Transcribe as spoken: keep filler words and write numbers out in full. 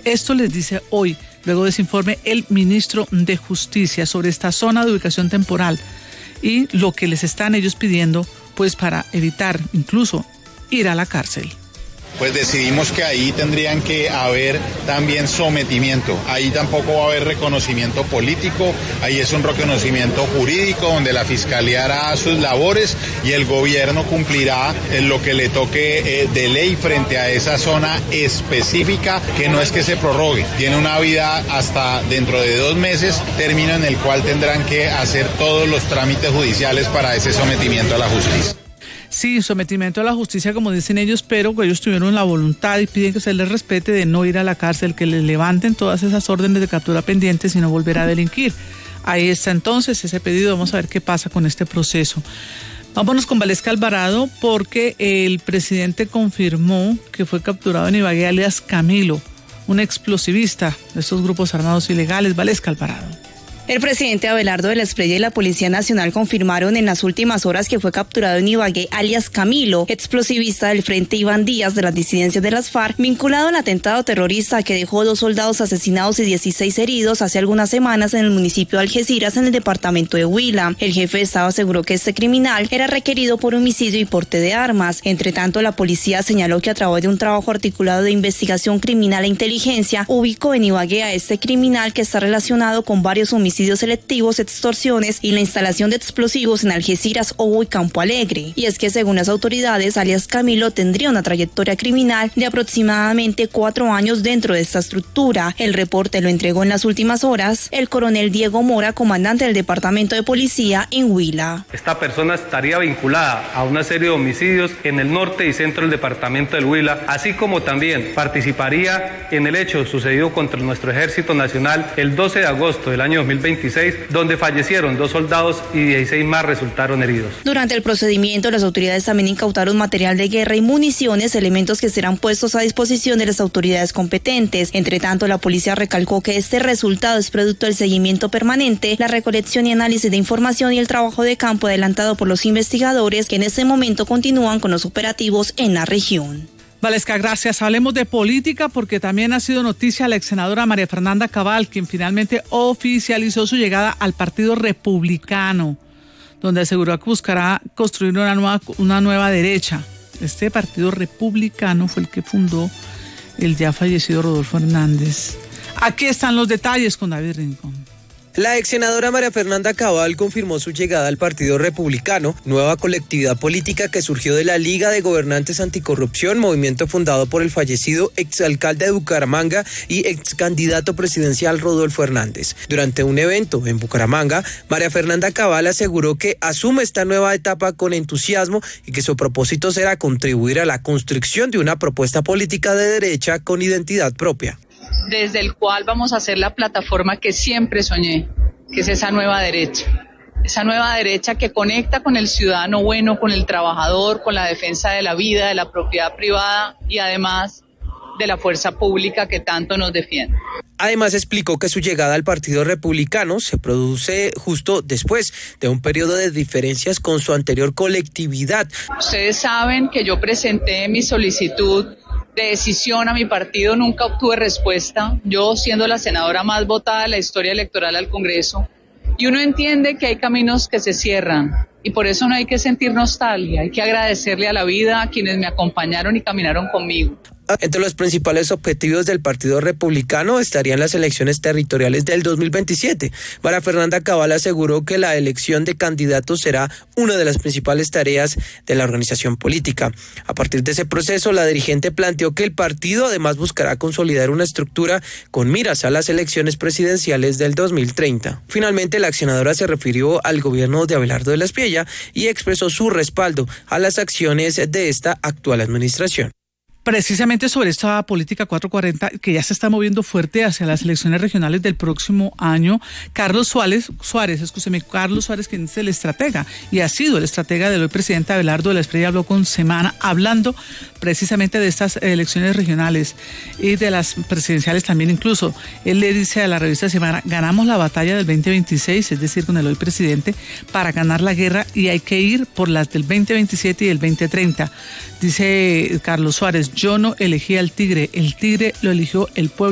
Esto les dice hoy, luego de ese informe, el ministro de Justicia sobre esta zona de ubicación temporal y lo que les están ellos pidiendo, pues para evitar incluso ir a la cárcel. Pues decidimos que ahí tendrían que haber también sometimiento. Ahí tampoco va a haber reconocimiento político, ahí es un reconocimiento jurídico donde la Fiscalía hará sus labores y el gobierno cumplirá lo que le toque de ley frente a esa zona específica, que no es que se prorrogue, tiene una vida hasta dentro de dos meses, término en el cual tendrán que hacer todos los trámites judiciales para ese sometimiento a la justicia. Sí, sometimiento a la justicia, como dicen ellos, pero que ellos tuvieron la voluntad y piden que se les respete de no ir a la cárcel, que les levanten todas esas órdenes de captura pendientes y no volver a delinquir. Ahí está entonces ese pedido, vamos a ver qué pasa con este proceso. Vámonos con Valesca Alvarado, porque el presidente confirmó que fue capturado en Ibagué alias Camilo, un explosivista de estos grupos armados ilegales. Valesca Alvarado. El presidente Abelardo de la Espriella y la Policía Nacional confirmaron en las últimas horas que fue capturado en Ibagué alias Camilo, explosivista del Frente Iván Díaz de las disidencias de las FARC, vinculado al atentado terrorista que dejó dos soldados asesinados y dieciséis heridos hace algunas semanas en el municipio de Algeciras, en el departamento de Huila. El jefe de Estado aseguró que este criminal era requerido por homicidio y porte de armas. Entre tanto, la policía señaló que a través de un trabajo articulado de investigación criminal e inteligencia, ubicó en Ibagué a este criminal que está relacionado con varios homicidios selectivos, extorsiones y la instalación de explosivos en Algeciras, Obo y Campo Alegre. Y es que según las autoridades, alias Camilo tendría una trayectoria criminal de aproximadamente cuatro años dentro de esta estructura. El reporte lo entregó en las últimas horas el coronel Diego Mora, comandante del Departamento de Policía en Huila. Esta persona estaría vinculada a una serie de homicidios en el norte y centro del departamento del Huila, así como también participaría en el hecho sucedido contra nuestro Ejército Nacional el doce de agosto del año dos mil veintiséis, donde fallecieron dos soldados y dieciséis más resultaron heridos. Durante el procedimiento, las autoridades también incautaron material de guerra y municiones, elementos que serán puestos a disposición de las autoridades competentes. Entre tanto, la policía recalcó que este resultado es producto del seguimiento permanente, la recolección y análisis de información y el trabajo de campo adelantado por los investigadores, que en este momento continúan con los operativos en la región. Valesca, gracias. Hablemos de política, porque también ha sido noticia la ex senadora María Fernanda Cabal, quien finalmente oficializó su llegada al Partido Republicano, donde aseguró que buscará construir una nueva, una nueva derecha. Este Partido Republicano fue el que fundó el ya fallecido Rodolfo Hernández. Aquí están los detalles con David Rincón. La ex senadora María Fernanda Cabal confirmó su llegada al Partido Republicano, nueva colectividad política que surgió de la Liga de Gobernantes Anticorrupción, movimiento fundado por el fallecido exalcalde de Bucaramanga y ex candidato presidencial Rodolfo Hernández. Durante un evento en Bucaramanga, María Fernanda Cabal aseguró que asume esta nueva etapa con entusiasmo y que su propósito será contribuir a la construcción de una propuesta política de derecha con identidad propia, desde el cual vamos a hacer la plataforma que siempre soñé, que es esa nueva derecha, esa nueva derecha que conecta con el ciudadano bueno, con el trabajador, con la defensa de la vida, de la propiedad privada y además de la fuerza pública que tanto nos defiende. Además explicó que su llegada al Partido Republicano se produce justo después de un periodo de diferencias con su anterior colectividad. Ustedes saben que yo presenté mi solicitud de decisión a mi partido, nunca obtuve respuesta, yo siendo la senadora más votada de la historia electoral al Congreso, y uno entiende que hay caminos que se cierran, y por eso no hay que sentir nostalgia, hay que agradecerle a la vida a quienes me acompañaron y caminaron conmigo. Entre los principales objetivos del Partido Republicano estarían las elecciones territoriales del dos mil veintisiete. María Fernanda Cabal aseguró que la elección de candidatos será una de las principales tareas de la organización política. A partir de ese proceso, la dirigente planteó que el partido además buscará consolidar una estructura con miras a las elecciones presidenciales del dos mil treinta. Finalmente, la accionadora se refirió al gobierno de Abelardo de la Espriella y expresó su respaldo a las acciones de esta actual administración. Precisamente sobre esta política cuatrocientos cuarenta que ya se está moviendo fuerte hacia las elecciones regionales del próximo año, Carlos Suárez, Suárez, escúcheme, Carlos Suárez, quien es el estratega y ha sido el estratega del hoy presidente Abelardo de la Espriella, habló con Semana hablando precisamente de estas elecciones regionales y de las presidenciales también incluso. Él le dice a la revista Semana, ganamos la batalla del veinte veintiséis, es decir, con el hoy presidente, para ganar la guerra y hay que ir por las del veinte veintisiete y el veinte treinta. Dice Carlos Suárez, yo no elegí al tigre, el tigre lo eligió el pueblo.